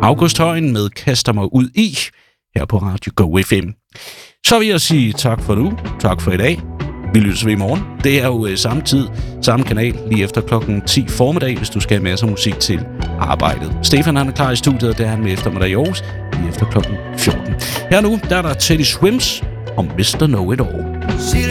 August Højen med Kaster mig ud i, her på Radio Go FM. Så vil jeg sige tak for nu, tak for i dag. Vi lyttes ved i morgen. Det er jo samme tid, samme kanal, lige efter klokken 10 formiddag, hvis du skal have masser af musik til arbejdet. Stefan han er klar i studiet, det er han med eftermiddag i Aarhus, lige efter klokken 14. Her nu, der er der Teddy Swims og Mr. Know It All.